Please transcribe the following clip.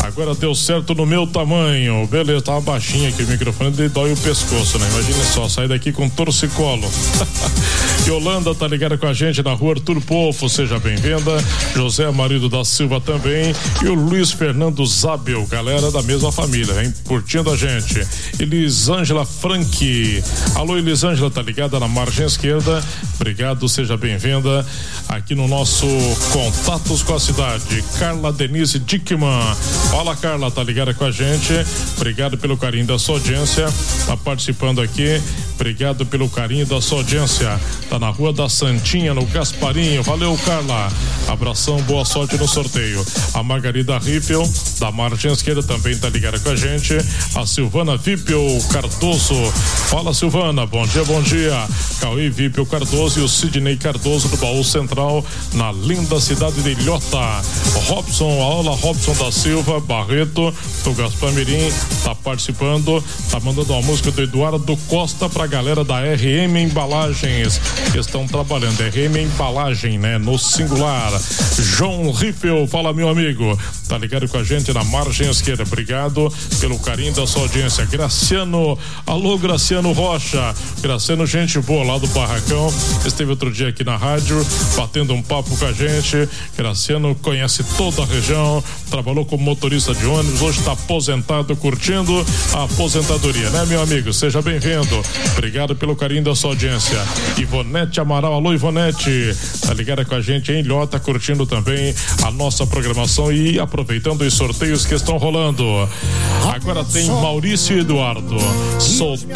Agora deu certo no meu tamanho. Beleza, tava baixinho aqui o microfone, ele dói o pescoço, né? Imagina só, sair daqui com torcicolo. Yolanda tá ligada com a gente na rua Arthur Pofo, seja bem-vinda. José Marido da Silva também. E o Luiz Fernando Zabel, galera da mesma família, hein? Curtindo a gente. Elisângela Frank. Alô, Elisângela, tá ligada na margem esquerda. Obrigado, seja bem-vinda. Aqui no nosso Contatos com a Cidade. Carla Denise Dickman. Fala, Carla, tá ligada com a gente. Obrigado pelo carinho da sua audiência. Tá participando aqui. Obrigado pelo carinho da sua audiência. Tá na Rua da Santinha, no Gasparinho. Valeu, Carla. Abração, boa sorte no sorteio. A Margarida Rippel, da margem esquerda, também tá ligada com a gente. A Silvana Vippel Cardoso. Fala, Silvana. Bom dia, bom dia. Cauê Vippel Cardoso e o Sidney Cardoso do Baú Central, na linda cidade de Ilhota. Robson, aula Robson da Silva Barreto, do Gaspar Mirim, tá participando, tá mandando uma música do Eduardo Costa pra galera da RM Embalagens, que estão trabalhando, RM Embalagem, né, no singular. João Riffel, fala, meu amigo, tá ligado com a gente na margem esquerda, obrigado pelo carinho da sua audiência. Graciano, alô, Graciano Rocha. Graciano, gente boa lá do Barracão, esteve outro dia aqui na rádio, batendo um papo com a gente. Graciano conhece toda a região, trabalhou como motorista de ônibus, hoje está aposentado, curtindo a aposentadoria, né, meu amigo? Seja bem-vindo. Obrigado pelo carinho da sua audiência. Ivonete Amaral, alô, Ivonete, tá ligada com a gente em Ilhota, curtindo também a nossa programação e aproveitando os sorteios que estão rolando. Agora tem Maurício e Eduardo, solteiro